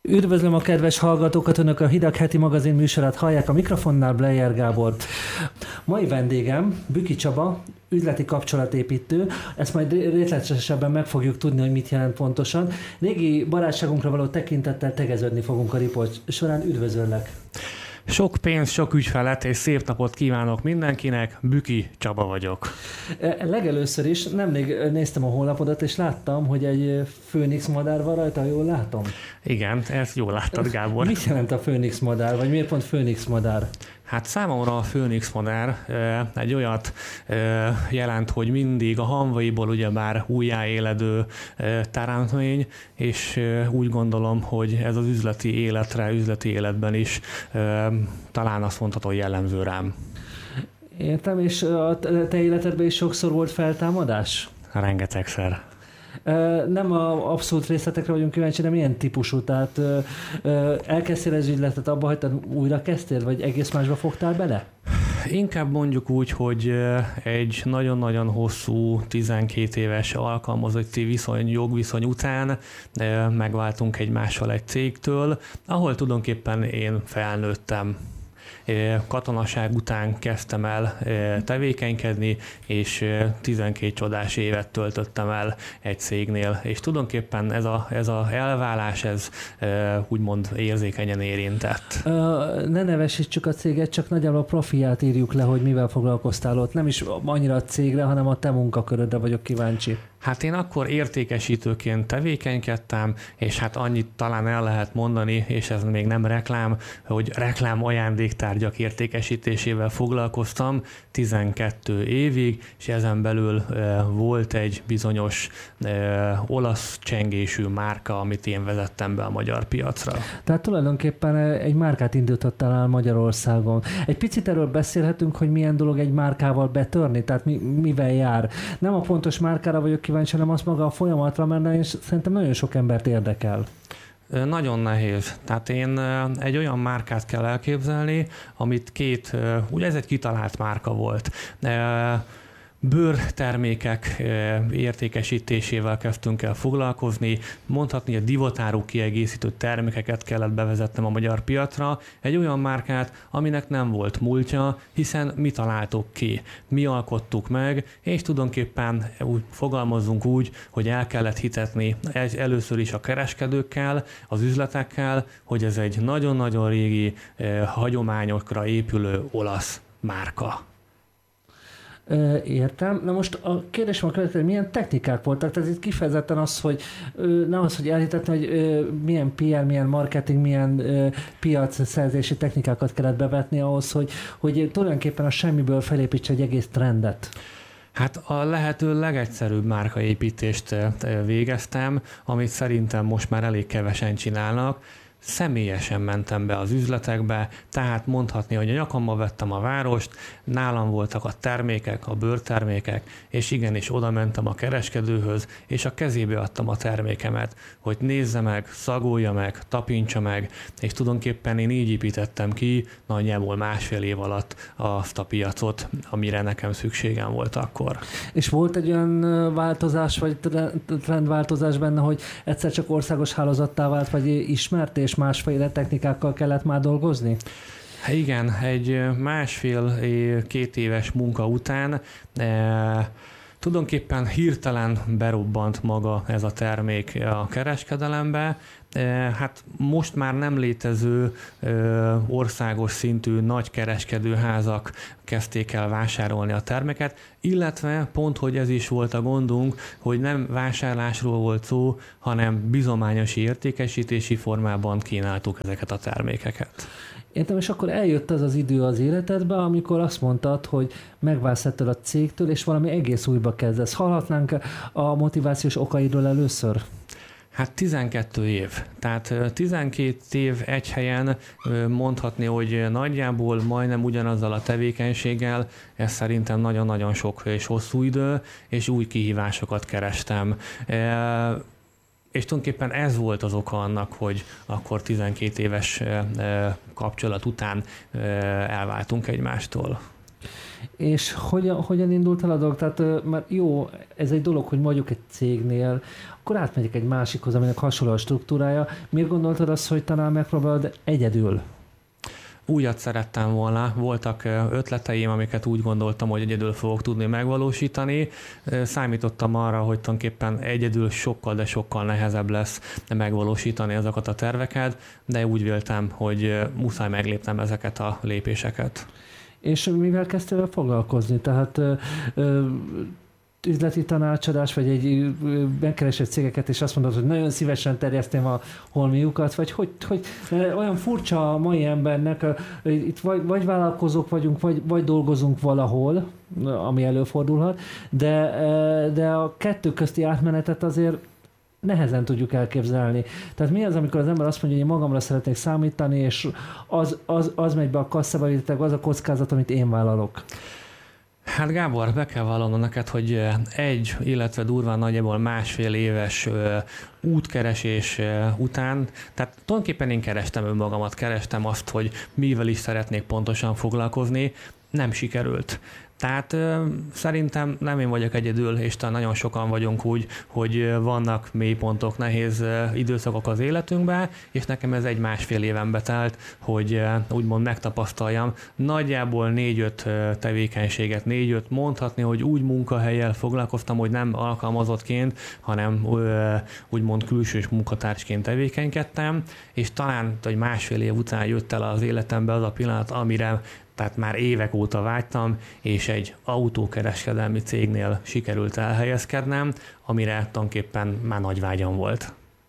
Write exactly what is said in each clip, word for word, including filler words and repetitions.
Üdvözlöm a kedves hallgatókat, Önök a Hideg Heti magazin műsorát hallják, a mikrofonnál Bleyer Gábor. Mai vendégem Büki Csaba, üzleti kapcsolatépítő. Ezt majd részletesebben meg fogjuk tudni, hogy mit jelent pontosan. Régi barátságunkra való tekintettel tegeződni fogunk a riport során. Üdvözöllek! Sok pénz, sok ügyfelet és szép napot kívánok mindenkinek, Büki Csaba vagyok. Legelőször is nemrég néztem a honlapodat, és láttam, hogy egy főnix madár van rajta, jól látom? Igen, ezt jól láttad, Gábor. Mit jelent a főnix madár, vagy miért pont főnix madár? Hát számomra a főnix madár egy olyat jelent, hogy mindig a hamvaiból ugyebár újjáéledő teremtmény, és úgy gondolom, hogy ez az üzleti életre, üzleti életben is talán azt mondható jellemző rám. Értem, és a te életedben is sokszor volt feltámadás? Rengetegszer. Nem a abszolút részletekre vagyunk kíváncsi, de milyen típusú? Tehát elkezdtél az ügyletet, abba hagytad, újra kezdtél, vagy egész másba fogtál bele? Inkább mondjuk úgy, hogy egy nagyon-nagyon hosszú, tizenkét éves alkalmazotti viszony, jogviszony után megváltunk egymással egy cégtől, ahol tulajdonképpen én felnőttem. Katonaság után kezdtem el tevékenykedni, és tizenkét csodás évet töltöttem el egy cégnél, és tulajdonképpen ez a, ez a elválás, ez úgymond érzékenyen érintett. Ne nevesítsük a céget, csak nagyjából a profiát írjuk le, hogy mivel foglalkoztál ott. Nem is annyira a cégre, hanem a te munkakörödre vagyok kíváncsi. Hát én akkor értékesítőként tevékenykedtem, és hát annyit talán el lehet mondani, és ez még nem reklám, hogy reklám ajándéktárgyak értékesítésével foglalkoztam tizenkét évig, és ezen belül e, volt egy bizonyos e, olasz csengésű márka, amit én vezettem be a magyar piacra. Tehát tulajdonképpen egy márkát indítottál el Magyarországon. Egy picit erről beszélhetünk, hogy milyen dolog egy márkával betörni, tehát mi, mivel jár. Nem a pontos márkára vagyok kíváncsi, hanem azt maga a folyamatra, mert és szerintem nagyon sok embert érdekel. Nagyon nehéz. Tehát én egy olyan márkát kell elképzelni, amit két, ugye ez egy kitalált márka volt. Bőrtermékek értékesítésével kezdtünk el foglalkozni, mondhatni, a divatárú kiegészítő termékeket kellett bevezetnem a magyar piacra, egy olyan márkát, aminek nem volt múltja, hiszen mi találtuk ki, mi alkottuk meg, és tulajdonképpen úgy fogalmazzunk úgy, hogy el kellett hitetni először is a kereskedőkkel, az üzletekkel, hogy ez egy nagyon-nagyon régi, hagyományokra épülő olasz márka. Értem. Na most a kérdésem a következő, hogy milyen technikák voltak? Tehát itt kifejezetten az, hogy nem az, hogy elhitetni, hogy milyen pé er, milyen marketing, milyen piacszerzési technikákat kellett bevetni ahhoz, hogy, hogy tulajdonképpen a semmiből felépítse egy egész trendet. Hát a lehető legegyszerűbb márkaépítést végeztem, amit szerintem most már elég kevesen csinálnak. Személyesen mentem be az üzletekbe, tehát mondhatni, hogy a nyakamba vettem a várost, nálam voltak a termékek, a bőrtermékek, és igenis oda mentem a kereskedőhöz, és a kezébe adtam a termékemet, hogy nézze meg, szagolja meg, tapintsa meg, és tulajdonképpen én így építettem ki nagyjából másfél év alatt azt a piacot, amire nekem szükségem volt akkor. És volt egy olyan változás, vagy trendváltozás benne, hogy egyszer csak országos hálózattá vált, vagy ismert, és másféle technikákkal kellett már dolgozni? Igen, egy másfél-két éves munka után e, tulajdonképpen hirtelen berobbant maga ez a termék a kereskedelembe. E, hát most már nem létező e, országos szintű nagy kereskedőházak kezdték el vásárolni a terméket, illetve pont, hogy ez is volt a gondunk, hogy nem vásárlásról volt szó, hanem bizományosi értékesítési formában kínáltuk ezeket a termékeket. Értem, és akkor eljött az az idő az életedbe, amikor azt mondtad, hogy megválsz ettől a cégtől, és valami egész újba kezdesz. Hallhatnánk a motivációs okaidról először? Hát tizenkét év. Tehát tizenkét év egy helyen mondhatni, hogy nagyjából majdnem ugyanazzal a tevékenységgel, ez szerintem nagyon-nagyon sok és hosszú idő, és új kihívásokat kerestem. És tulajdonképpen ez volt az oka annak, hogy akkor tizenkét éves kapcsolat után elváltunk egymástól. És hogyan, hogyan indult el a dolog? Tehát már jó, ez egy dolog, hogy mondjuk egy cégnél, akkor átmegyek egy másikhoz, aminek hasonló a struktúrája. Miért gondoltad azt, hogy talán megpróbálod egyedül? Újat szerettem volna, voltak ötleteim, amiket úgy gondoltam, hogy egyedül fogok tudni megvalósítani. Számítottam arra, hogy tulajdonképpen egyedül sokkal, de sokkal nehezebb lesz megvalósítani azokat a terveket, de úgy véltem, hogy muszáj meglépnem ezeket a lépéseket. És mivel kezdtél el foglalkozni? Tehát ö, ö, üzleti tanácsadás, vagy egy megkeresett cégeket, és azt mondod, hogy nagyon szívesen terjesztem a holmiukat, vagy hogy, hogy olyan furcsa a mai embernek, itt vagy, vagy vállalkozók vagyunk, vagy, vagy dolgozunk valahol, ami előfordulhat, de, de a kettő közti átmenetet azért nehezen tudjuk elképzelni. Tehát mi az, amikor az ember azt mondja, hogy én magamra szeretnék számítani, és az, az, az megy be a kasszába, illetve az a kockázat, amit én vállalok? Hát Gábor, be kell vallanom neked, hogy egy, illetve durván nagyjából másfél éves útkeresés után, tehát tulajdonképpen én kerestem önmagamat, kerestem azt, hogy mivel is szeretnék pontosan foglalkozni, nem sikerült. Tehát ö, szerintem nem én vagyok egyedül, és talán nagyon sokan vagyunk úgy, hogy vannak mélypontok, nehéz ö, időszakok az életünkben, és nekem ez egy másfél éven betelt, hogy ö, úgymond megtapasztaljam. Nagyjából négy-öt tevékenységet, négy-öt mondhatni, hogy úgy munkahellyel foglalkoztam, hogy nem alkalmazottként, hanem ö, úgymond külsős munkatársként tevékenykedtem, és talán egy másfél év után jött el az életembe az a pillanat, amire tehát már évek óta vágytam, és egy autókereskedelmi cégnél sikerült elhelyezkednem, amire tulajdonképpen már nagy vágyam volt.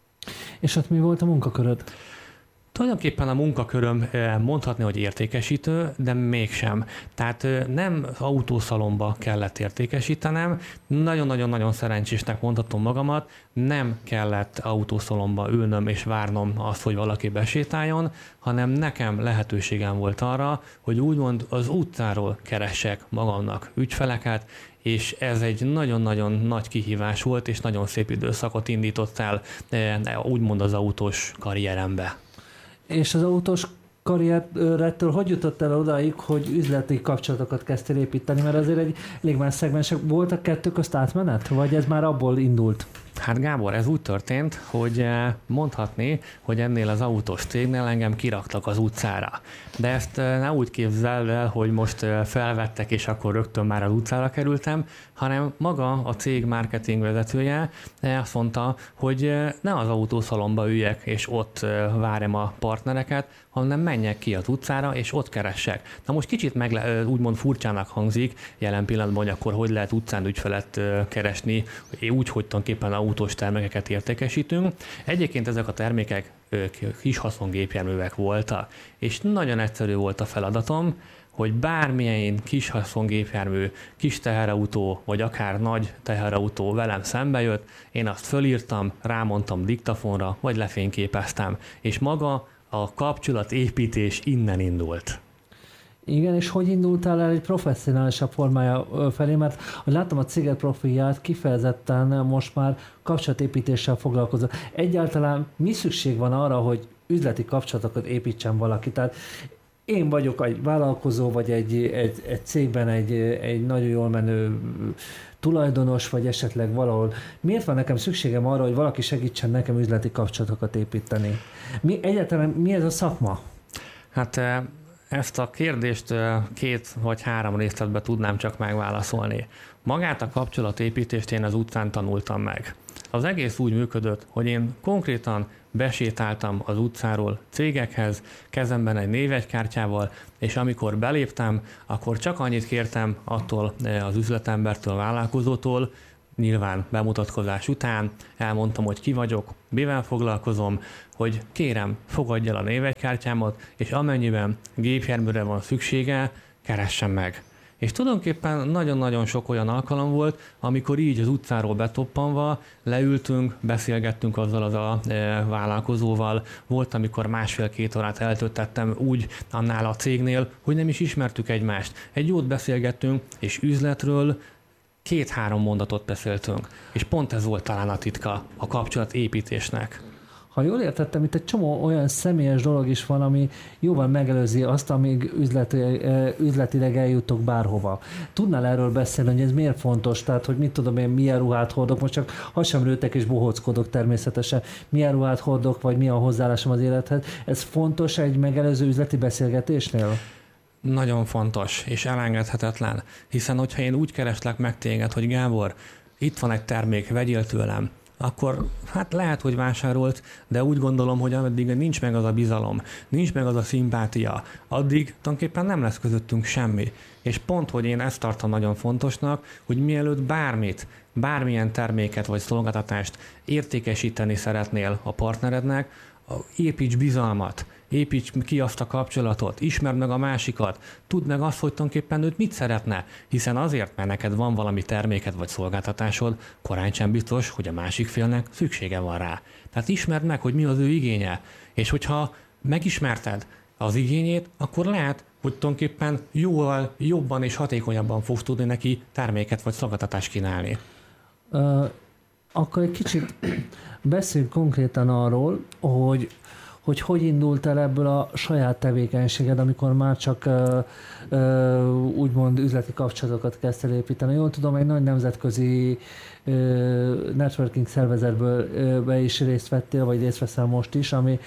És ott mi volt a munkaköröd? Tulajdonképpen a munkaköröm mondhatni, hogy értékesítő, de mégsem. Tehát nem autószalomba kellett értékesítenem, nagyon-nagyon-nagyon szerencsésnek mondhatom magamat, nem kellett autószalomba ülnöm és várnom azt, hogy valaki besétáljon, hanem nekem lehetőségem volt arra, hogy úgymond az utcáról keressek magamnak ügyfeleket, és ez egy nagyon-nagyon nagy kihívás volt, és nagyon szép időszakot indított el úgymond az autós karrierembe. És az autós karrierettől hogy jutott el odáig, hogy üzleti kapcsolatokat kezdtél építeni? Mert azért egy elég más szegmensek. Volt a kettő közt átmenet? Vagy ez már abból indult? Hát Gábor, ez úgy történt, hogy mondhatni, hogy ennél az autós cégnél engem kiraktak az utcára. De ezt ne úgy képzeld el, hogy most felvettek, és akkor rögtön már az utcára kerültem, hanem maga a cég marketing vezetője azt mondta, hogy ne az autószalomba üljek, és ott várjam a partnereket, hanem menjek ki az utcára, és ott keressek. Na most kicsit megle- úgymond furcsának hangzik jelen pillanatban, hogy akkor hogy lehet utcán ügyfelet keresni, úgy, hogy tulajdonképpen autós termékeket értékesítünk. Egyébként ezek a termékek kis haszongépjárművek voltak, és nagyon egyszerű volt a feladatom, hogy bármilyen kis haszongépjármű, kis teherautó, vagy akár nagy teherautó velem szembe jött, én azt fölírtam, rámondtam diktafonra, vagy lefényképeztem, és maga a kapcsolatépítés innen indult. Igen, és hogy indultál el egy professzionálisabb formája felé, mert hogy láttam a céged profilját, kifejezetten most már kapcsolatépítéssel foglalkozol. Egyáltalán mi szükség van arra, hogy üzleti kapcsolatokat építsen valaki? Tehát én vagyok egy vállalkozó, vagy egy, egy, egy cégben egy, egy nagyon jól menő tulajdonos, vagy esetleg valahol. Miért van nekem szükségem arra, hogy valaki segítsen nekem üzleti kapcsolatokat építeni? Mi, egyáltalán mi ez a szakma? Hát ezt a kérdést két vagy három részletben tudnám csak megválaszolni. Magát a kapcsolatépítést én az utcán tanultam meg. Az egész úgy működött, hogy én konkrétan besétáltam az utcáról cégekhez, kezemben egy névjegykártyával, és amikor beléptem, akkor csak annyit kértem attól az üzletembertől, a vállalkozótól, nyilván bemutatkozás után elmondtam, hogy ki vagyok, mivel foglalkozom, hogy kérem, fogadj el a névjegykártyámat, és amennyiben gépjárműre van szüksége, keressen meg. És tulajdonképpen nagyon-nagyon sok olyan alkalom volt, amikor így az utcáról betoppanva leültünk, beszélgettünk azzal az a e, vállalkozóval. Volt, amikor másfél-két órát eltöltettem úgy annál a cégnél, hogy nem is ismertük egymást. Egy jót beszélgettünk, és üzletről két-három mondatot beszéltünk. És pont ez volt talán a titka a kapcsolatépítésnek. Ha jól értettem, itt egy csomó olyan személyes dolog is van, ami jóval megelőzi azt, amíg üzleti, üzletileg eljutok bárhova. Tudnál erről beszélni, hogy ez miért fontos? Tehát, hogy mit tudom én, milyen ruhát hordok, most csak hasamrőtek és bohóckodok természetesen. Milyen ruhát hordok, vagy mi a hozzáállásom az élethez. Ez fontos egy megelőző üzleti beszélgetésnél? Nagyon fontos és elengedhetetlen, hiszen hogyha én úgy kereslek meg téged, hogy Gábor, itt van egy termék, vegyél tőlem, akkor hát lehet, hogy vásárolt, de úgy gondolom, hogy ameddig nincs meg az a bizalom, nincs meg az a szimpátia, addig tulajdonképpen nem lesz közöttünk semmi. És pont, hogy én ezt tartom nagyon fontosnak, hogy mielőtt bármit, bármilyen terméket vagy szolgáltatást értékesíteni szeretnél a partnerednek, építs bizalmat, építs ki azt a kapcsolatot, ismerd meg a másikat, tudd meg azt, hogy tulajdonképpen őt mit szeretne, hiszen azért, mert neked van valami terméked vagy szolgáltatásod, korán sem biztos, hogy a másik félnek szüksége van rá. Tehát ismerd meg, hogy mi az ő igénye, és hogyha megismerted az igényét, akkor lehet, hogy tulajdonképpen jóval jobban és hatékonyabban fogsz tudni neki terméket vagy szolgáltatást kínálni. Uh, akkor egy kicsit beszéljünk konkrétan arról, hogy hogy hogy indult el ebből a saját tevékenységed, amikor már csak uh, uh, úgymond üzleti kapcsolatokat kezdtél építeni. Jól tudom, egy nagy nemzetközi uh, networking szervezetből uh, be is részt vettél, vagy részt veszel most is, ami,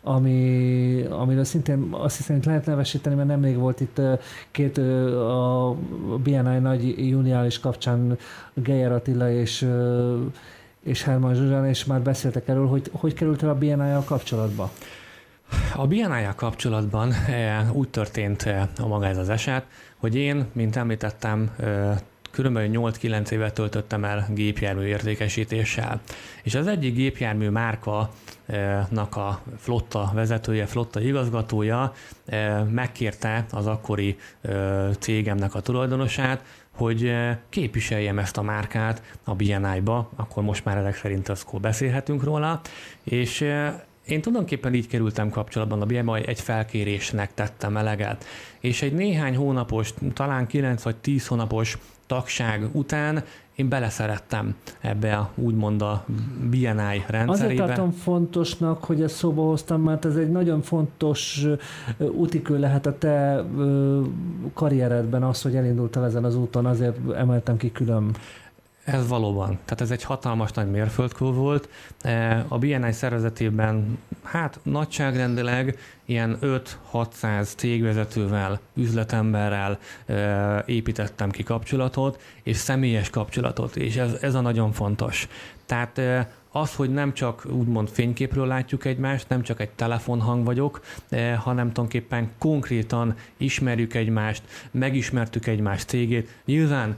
ami, amiről szintén azt hiszem, hogy lehet nevesíteni, mert nemrég volt itt uh, két uh, a bé en i nagy juniális kapcsán Geyer Attila és uh, és Hermann Zsuzsán, és már beszéltek erről, hogy hogy kerültél a bé en i-jal kapcsolatba? A bé en i-jal kapcsolatban eh, úgy történt eh, a maga ez az eset, hogy én, mint említettem, eh, körülbelül nyolc-kilenc évet töltöttem el gépjármű értékesítéssel. És az egyik gépjármű márkanak a flotta vezetője, flotta igazgatója eh, megkérte az akkori eh, cégemnek a tulajdonosát, hogy képviseljem ezt a márkát a bé en i-ba, akkor most már ezek szerint akkor beszélhetünk róla, és én tulajdonképpen így kerültem kapcsolatban a bé en i-ba, egy felkérésnek tettem eleget, és egy néhány hónapos, talán kilenc vagy tíz hónapos tagság után én beleszerettem ebbe a úgymond a bé en i rendszerébe. Azért tartom fontosnak, hogy ezt szóba hoztam, mert ez egy nagyon fontos útikő lehet a te karrieredben az, hogy elindultál ezen az úton, azért emeltem ki külön. Ez valóban. Tehát ez egy hatalmas nagy mérföldkő volt. A bé en i szervezetében hát nagyságrendileg ilyen öt-hatszáz cégvezetővel, üzletemberrel építettem ki kapcsolatot, és személyes kapcsolatot, és ez, ez a nagyon fontos. Tehát az, hogy nem csak úgymond fényképről látjuk egymást, nem csak egy telefonhang vagyok, hanem tulajdonképpen konkrétan ismerjük egymást, megismertük egymás cégét. Nyilván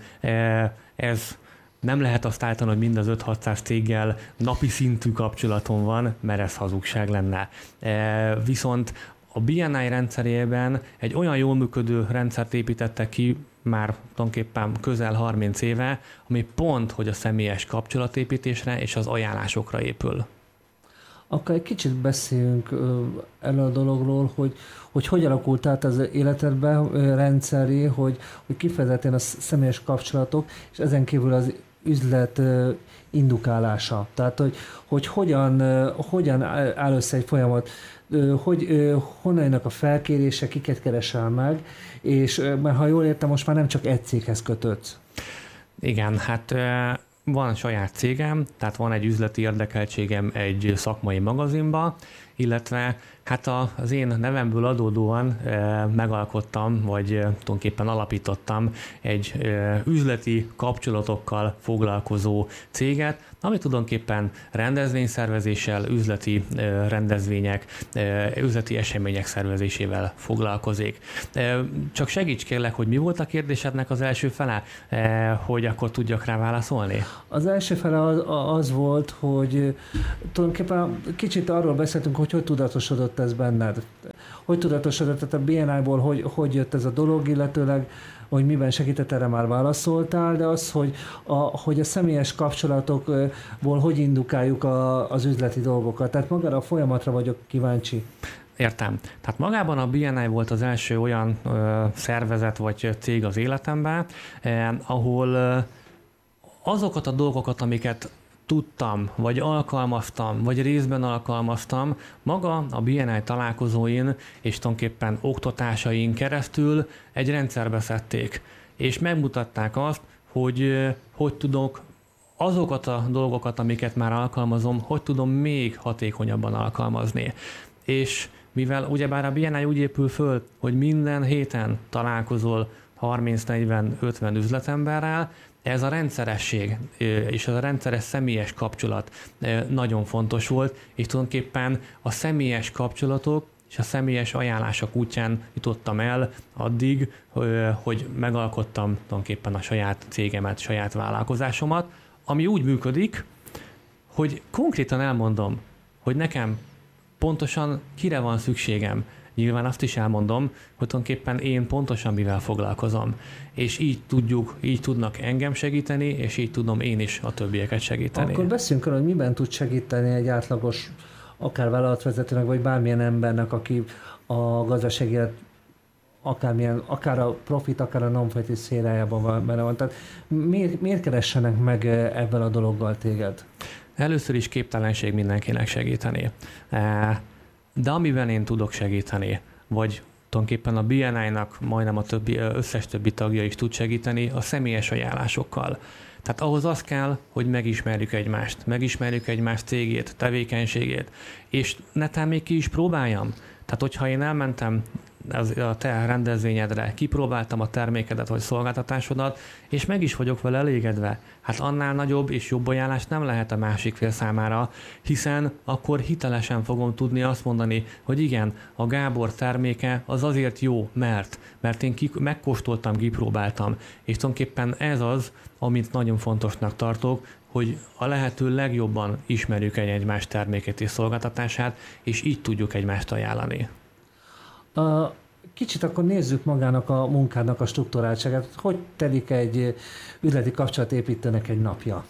ez nem lehet azt állítani, hogy mind az öt-hatszáz céggel napi szintű kapcsolatom van, mert ez hazugság lenne. E, viszont a bé en i rendszerében egy olyan jól működő rendszert építettek ki már tulajdonképpen közel harminc éve, ami pont, hogy a személyes kapcsolatépítésre és az ajánlásokra épül. Akkor egy kicsit beszéljünk erről a dologról, hogy, hogy hogy alakult át az életedben rendszeri, hogy, hogy kifejezetten a személyes kapcsolatok, és ezen kívül az üzlet indukálása. Tehát, hogy, hogy hogyan, hogyan áll össze egy folyamat, hogy honnan jönnek a felkérések, kiket keresel meg, és mert ha jól értem, most már nem csak egy céghez kötődsz. Igen, hát van saját cégem, tehát van egy üzleti érdekeltségem egy szakmai magazinba, illetve hát az én nevemből adódóan e, megalkottam, vagy e, tulajdonképpen alapítottam egy e, üzleti kapcsolatokkal foglalkozó céget, ami tulajdonképpen rendezvényszervezéssel, üzleti e, rendezvények, e, üzleti események szervezésével foglalkozik. E, csak segíts kérlek, hogy mi volt a kérdésednek az első fele, e, hogy akkor tudjak rá válaszolni? Az első fele az, az volt, hogy tulajdonképpen kicsit arról beszéltünk, hogy hogy tudatosodott ez benned. Hogy tudatosodott, tehát a bé en i-ból hogy, hogy jött ez a dolog, illetőleg, hogy miben segített, erre már válaszoltál, de az, hogy a, hogy a személyes kapcsolatokból hogy indukáljuk a, az üzleti dolgokat. Tehát magára a folyamatra vagyok kíváncsi. Értem. Tehát magában a bé en i volt az első olyan ö, szervezet vagy cég az életemben, eh, ahol ö, azokat a dolgokat, amiket tudtam, vagy alkalmaztam, vagy részben alkalmaztam, maga a bé en i találkozóin és tulajdonképpen oktatásain keresztül egy rendszerbe szedték, és megmutatták azt, hogy hogy tudok azokat a dolgokat, amiket már alkalmazom, hogy tudom még hatékonyabban alkalmazni. És mivel ugyebár a bé en i úgy épül föl, hogy minden héten találkozol harminc, negyven, ötven üzletemberrel, ez a rendszeresség és ez a rendszeres személyes kapcsolat nagyon fontos volt, és tulajdonképpen a személyes kapcsolatok és a személyes ajánlások útján jutottam el addig, hogy megalkottam tulajdonképpen a saját cégemet, saját vállalkozásomat, ami úgy működik, hogy konkrétan elmondom, hogy nekem pontosan kire van szükségem. Nyilván azt is elmondom, hogy tulajdonképpen én pontosan mivel foglalkozom. És így tudjuk, így tudnak engem segíteni, és így tudom én is a többieket segíteni. Akkor beszéljünk arra, hogy miben tud segíteni egy átlagos, akár vállalatvezetőnek, vagy bármilyen embernek, aki a gazdasági élet akármilyen, akár a profit, akár a non-profit szférájában van, benne van. Tehát miért, miért keressenek meg ebben a dologgal téged? Először is képtelenség mindenkinek segíteni. De amiben én tudok segíteni, vagy tulajdonképpen a bé en i-nak majdnem a többi, összes többi tagja is tud segíteni a személyes ajánlásokkal. Tehát ahhoz az kell, hogy megismerjük egymást, megismerjük egymás cégét, tevékenységét, és netán még ki is próbáljam. Tehát, hogyha én elmentem a te rendezvényedre, kipróbáltam a termékedet vagy szolgáltatásodat, és meg is vagyok vele elégedve. Hát annál nagyobb és jobb ajánlás nem lehet a másik fél számára, hiszen akkor hitelesen fogom tudni azt mondani, hogy igen, a Gábor terméke az azért jó, mert, mert én ki, megkóstoltam, kipróbáltam, és tulajdonképpen ez az, amit nagyon fontosnak tartok, hogy a lehető legjobban ismerjük egy egymás termékét és szolgáltatását, és így tudjuk egymást ajánlani. A, kicsit akkor nézzük magának a munkának a strukturáltságát. Hogy telik egy üzleti kapcsolatépítőnek egy napja?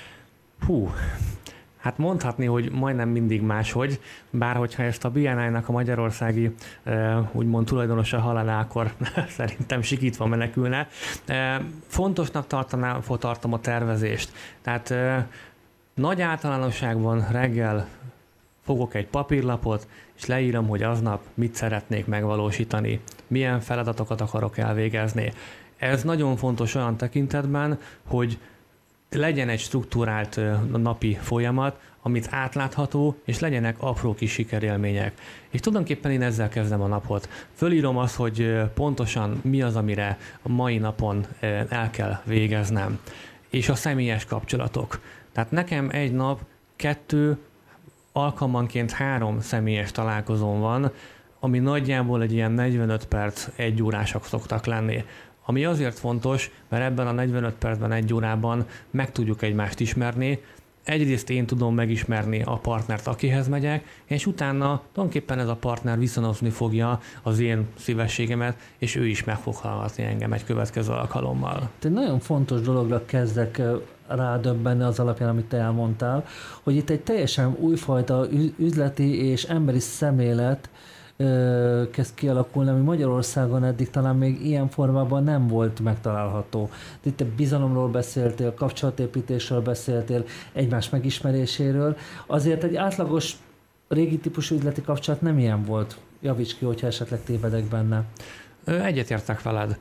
Hú, hát mondhatni, hogy majdnem mindig máshogy, bár hogyha ezt a bé en i-nak a magyarországi úgymond tulajdonosa hallaná, akkor szerintem sikítva menekülne. Fontosnak tartanám, tartom a tervezést. Tehát nagy általánosságban reggel fogok egy papírlapot, és leírom, hogy aznap mit szeretnék megvalósítani, milyen feladatokat akarok elvégezni. Ez nagyon fontos olyan tekintetben, hogy legyen egy struktúrált napi folyamat, amit átlátható, és legyenek apró kis sikerélmények. És tulajdonképpen én ezzel kezdem a napot. Fölírom azt, hogy pontosan mi az, amire a mai napon el kell végeznem. És a személyes kapcsolatok. Tehát nekem egy nap kettő, alkalmanként három személyes találkozón van, ami nagyjából egy ilyen negyvenöt perc, egy órások szoktak lenni. Ami azért fontos, mert ebben a negyvenöt percben, egy órában meg tudjuk egymást ismerni. Egyrészt én tudom megismerni a partnert, akihez megyek, és utána tulajdonképpen ez a partner viszonozni fogja az én szívességemet, és ő is meg fog hallgatni engem egy következő alkalommal. Egy nagyon fontos dologra kezdek rádöbbenni az alapján, amit te elmondtál, hogy itt egy teljesen újfajta üzleti és emberi szemlélet ö, kezd kialakulni, ami Magyarországon eddig talán még ilyen formában nem volt megtalálható. Itt te bizalomról beszéltél, kapcsolatépítésről beszéltél, egymás megismeréséről. Azért egy átlagos régi típusú üzleti kapcsolat nem ilyen volt. Javíts ki, hogyha esetleg tévedek benne. Egyetértek veled.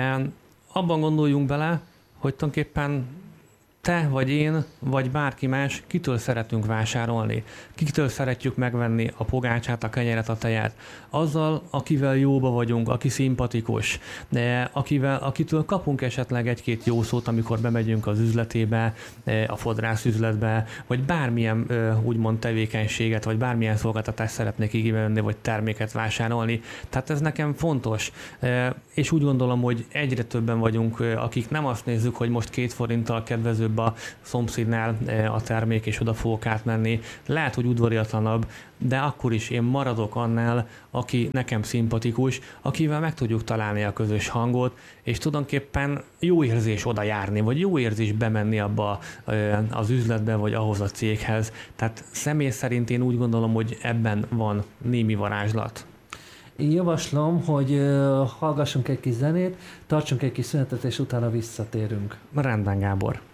Abban gondoljunk bele, hogy tulajdonképpen te, vagy én, vagy bárki más, kitől szeretünk vásárolni, kitől szeretjük megvenni a pogácsát, a kenyeret, a tejet. Azzal, akivel jóba vagyunk, aki szimpatikus, de akivel, akitől kapunk esetleg egy-két jó szót, amikor bemegyünk az üzletébe, a fodrász üzletbe, vagy bármilyen úgymond tevékenységet, vagy bármilyen szolgáltatást szeretnék igénybe, vagy terméket vásárolni. Tehát ez nekem fontos. És úgy gondolom, hogy egyre többen vagyunk, akik nem azt nézzük, hogy most két forinttal kedvezőbb a szomszédnál a termék, és oda fogok átmenni. Lehet, hogy udvariatlanabb, de akkor is én maradok annál, aki nekem szimpatikus, akivel meg tudjuk találni a közös hangot, és tulajdonképpen jó érzés oda járni, vagy jó érzés bemenni abba az üzletbe, vagy ahhoz a céghez. Tehát személy szerint én úgy gondolom, hogy ebben van némi varázslat. Én javaslom, hogy hallgassunk egy kis zenét, tartsunk egy kis szünetet, és utána visszatérünk. Rendben, Gábor.